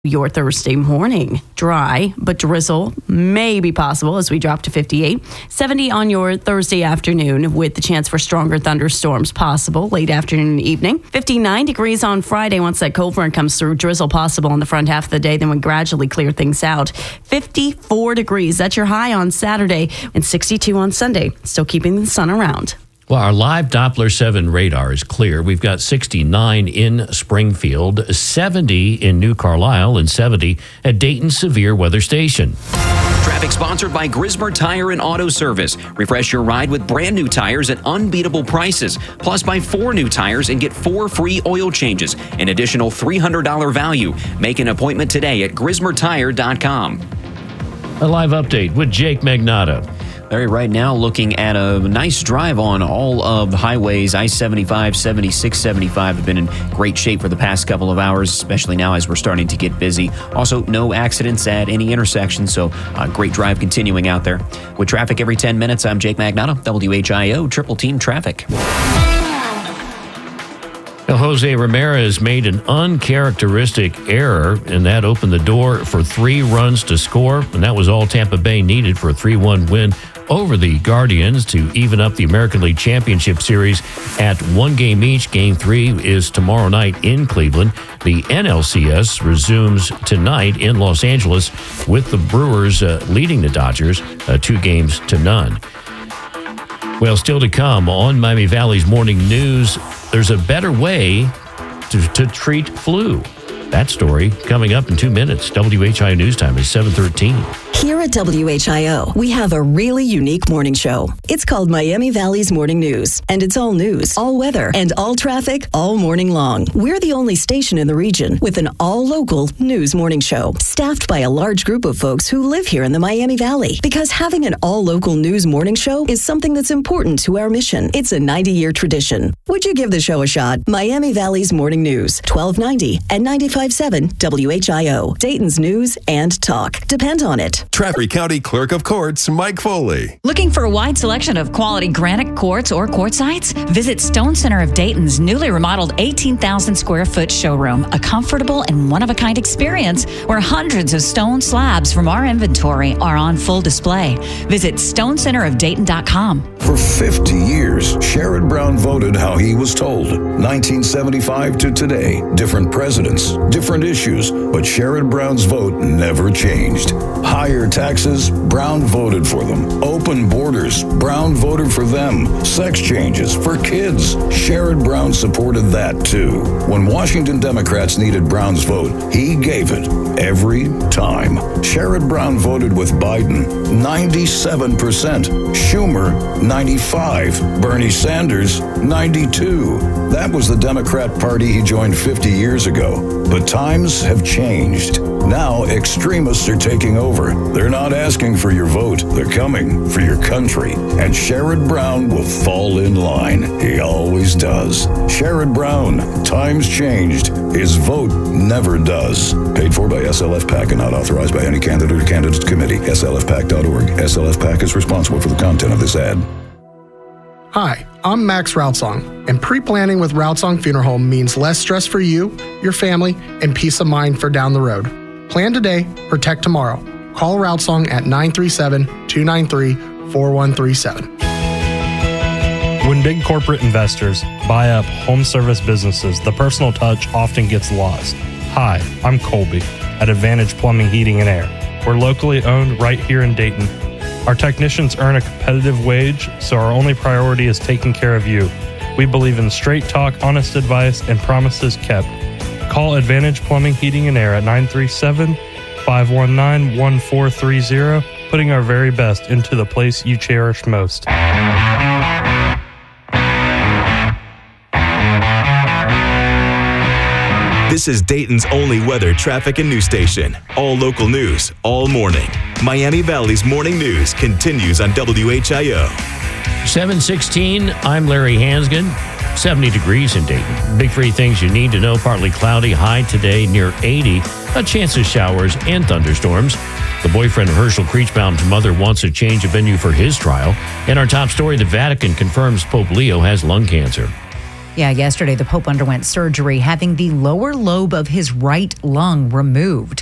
Your Thursday morning. Dry, but drizzle may be possible as we drop to 58. 70 on your Thursday afternoon with the chance for stronger thunderstorms possible late afternoon and evening. 59 degrees on Friday once that cold front comes through. Drizzle possible in the front half of the day, then we gradually clear things out. 54 degrees. That's your high on Saturday and 62 on Sunday. Still keeping the sun around. Well, our live Doppler 7 radar is clear. We've got 69 in Springfield, 70 in New Carlisle, and 70 at Dayton Severe Weather Station. Traffic sponsored by Grismer Tire and Auto Service. Refresh your ride with brand new tires at unbeatable prices. Plus, buy 4 new tires and get 4 free oil changes. An additional $300 value. Make an appointment today at grismertire.com. A live update with Jake Magnotta. Larry, right now looking at a nice drive on all of the highways. I-75, 76, 75 have been in great shape for the past couple of hours, especially now as we're starting to get busy. Also, no accidents at any intersection, so a great drive continuing out there. With traffic every 10 minutes, I'm Jake Magnotta, WHIO Triple Team Traffic. Jose Ramirez made an uncharacteristic error, and that opened the door for 3 runs to score, and that was all Tampa Bay needed for a 3-1 win over the Guardians to even up the American League Championship Series at 1 game each. Game 3 is tomorrow night in Cleveland. The NLCS resumes tonight in Los Angeles with the Brewers leading the Dodgers 2-0. Well, still to come on Miami Valley's Morning News, there's a better way to treat flu. That story coming up in 2 minutes. WHIO News Time is 7:13. Here at WHIO, we have a really unique morning show. It's called Miami Valley's Morning News, and it's all news, all weather, and all traffic all morning long. We're the only station in the region with an all-local news morning show, staffed by a large group of folks who live here in the Miami Valley. Because having an all-local news morning show is something that's important to our mission. It's a 90-year tradition. Would you give the show a shot? Miami Valley's Morning News, 1290 and 95.7 WHIO. Dayton's news and talk. Depend on it. Trafford County Clerk of Courts, Mike Foley. Looking for a wide selection of quality granite quartz or quartzites? Visit Stone Center of Dayton's newly remodeled 18,000 square foot showroom, a comfortable and one-of-a-kind experience where hundreds of stone slabs from our inventory are on full display. Visit stonecenterofdayton.com. For 50 years, Sherrod Brown voted how he was told. 1975 to today, different presidents, different issues, but Sherrod Brown's vote never changed. Higher taxes, Brown voted for them. Open borders, Brown voted for them. Sex changes for kids, Sherrod Brown supported that too. When Washington Democrats needed Brown's vote, he gave it every time. Sherrod Brown voted with Biden, 97%. Schumer, 95%. Bernie Sanders, 92%. That was the Democrat Party he joined 50 years ago. But times have changed. Now extremists are taking over. They're not asking for your vote. They're coming for your country. And Sherrod Brown will fall in line. He always does. Sherrod Brown, times changed. His vote never does. Paid for by SLF PAC and not authorized by any candidate or candidates committee. SLFPAC.org. SLF PAC is responsible for the content of this ad. Hi, I'm Max Routsong, and pre-planning with Routsong Funeral Home means less stress for you, your family, and peace of mind for down the road. Plan today, protect tomorrow. Call Routsong at 937-293-4137. When big corporate investors buy up home service businesses, the personal touch often gets lost. Hi, I'm Colby at Advantage Plumbing, Heating, and Air. We're locally owned right here in Dayton. Our technicians earn a competitive wage, so our only priority is taking care of you. We believe in straight talk, honest advice, and promises kept. Call Advantage Plumbing, Heating, and Air at 937-519-1430, putting our very best into the place you cherish most. This is Dayton's only weather, traffic, and news station. All local news, all morning. Miami Valley's Morning News continues on WHIO. 7:16, I'm Larry Hansgen. 70 degrees in Dayton. Big 3 things you need to know. Partly cloudy, high today near 80. A chance of showers and thunderstorms. The boyfriend of Herschel Kreechbaum's mother wants a change of venue for his trial. In our top story, the Vatican confirms Pope Leo has lung cancer. Yeah, yesterday the Pope underwent surgery, having the lower lobe of his right lung removed.